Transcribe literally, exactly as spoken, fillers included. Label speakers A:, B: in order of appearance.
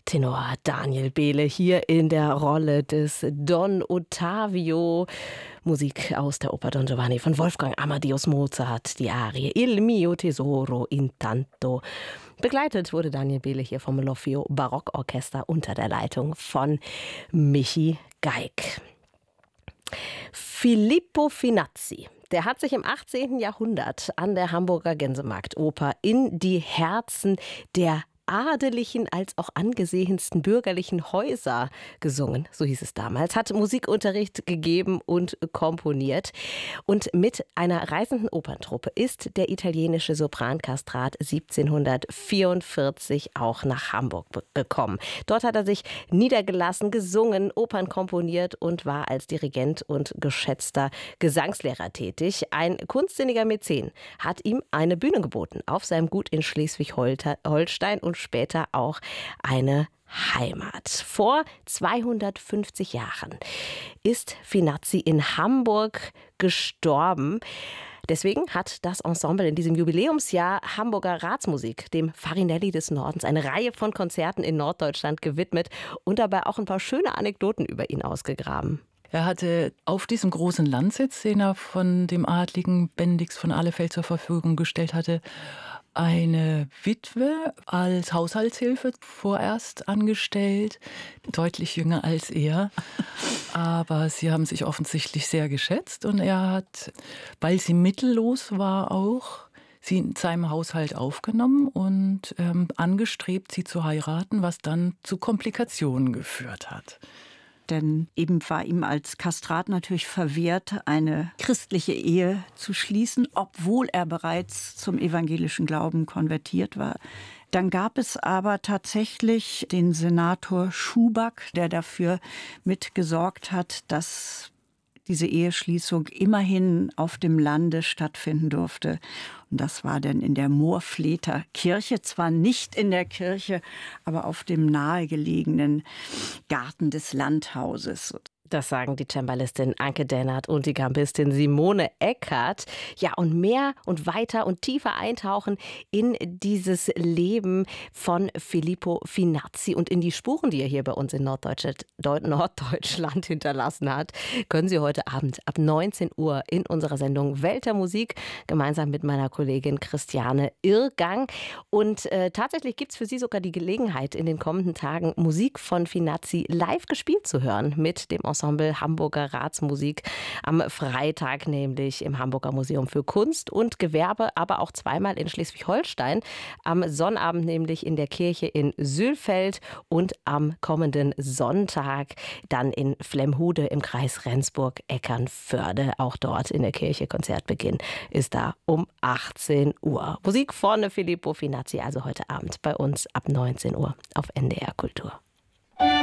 A: Tenor Daniel Behle hier in der Rolle des Don Ottavio. Musik aus der Oper Don Giovanni von Wolfgang Amadeus Mozart, die Arie Il mio tesoro intanto. Begleitet wurde Daniel Behle hier vom L'Orfeo Barockorchester unter der Leitung von Michi Geig. Filippo Finazzi. Der hat sich im achtzehnten Jahrhundert an der Hamburger Gänsemarktoper in die Herzen der adeligen als auch angesehensten bürgerlichen Häuser gesungen, so hieß es damals, hat Musikunterricht gegeben und komponiert. Und mit einer reisenden Operntruppe ist der italienische Soprankastrat siebzehnhundertvierundvierzig auch nach Hamburg gekommen. Dort hat er sich niedergelassen, gesungen, Opern komponiert und war als Dirigent und geschätzter Gesangslehrer tätig. Ein kunstsinniger Mäzen hat ihm eine Bühne geboten auf seinem Gut in Schleswig-Holstein und später auch eine Heimat. Vor zweihundertfünfzig Jahren ist Finazzi in Hamburg gestorben. Deswegen hat das Ensemble in diesem Jubiläumsjahr Hamburger Ratsmusik, dem Farinelli des Nordens, eine Reihe von Konzerten in Norddeutschland gewidmet und dabei auch ein paar schöne Anekdoten über ihn ausgegraben.
B: Er hatte auf diesem großen Landsitz, den er von dem adligen Bendix von Ahlefeldt zur Verfügung gestellt hatte, eine Witwe als Haushaltshilfe vorerst angestellt, deutlich jünger als er. Aber sie haben sich offensichtlich sehr geschätzt und er hat, weil sie mittellos war auch, sie in seinem Haushalt aufgenommen und ähm, angestrebt, sie zu heiraten, was dann zu Komplikationen geführt hat.
C: Denn eben war ihm als Kastrat natürlich verwehrt, eine christliche Ehe zu schließen, obwohl er bereits zum evangelischen Glauben konvertiert war. Dann gab es aber tatsächlich den Senator Schuback, der dafür mitgesorgt hat, dass diese Eheschließung immerhin auf dem Lande stattfinden durfte. Und das war dann in der Moorfleter Kirche, zwar nicht in der Kirche, aber auf dem nahegelegenen Garten des Landhauses.
A: Das sagen die Cembalistin Anke Dennert und die Gambistin Simone Eckert. Ja, und mehr und weiter und tiefer eintauchen in dieses Leben von Filippo Finazzi und in die Spuren, die er hier bei uns in Norddeutschland, Norddeutschland hinterlassen hat, können Sie heute Abend ab neunzehn Uhr in unserer Sendung Welt der Musik gemeinsam mit meiner Kollegin Christiane Irrgang. Und äh, tatsächlich gibt es für Sie sogar die Gelegenheit, in den kommenden Tagen Musik von Finazzi live gespielt zu hören mit dem Ensemble Hamburger Ratsmusik am Freitag, nämlich im Hamburger Museum für Kunst und Gewerbe, aber auch zweimal in Schleswig-Holstein, am Sonnabend nämlich in der Kirche in Sülfeld und am kommenden Sonntag dann in Flemhude im Kreis Rendsburg-Eckernförde. Auch dort in der Kirche Konzertbeginn ist da um achtzehn Uhr. Musik von Filippo Finazzi, also heute Abend bei uns ab neunzehn Uhr auf N D R Kultur.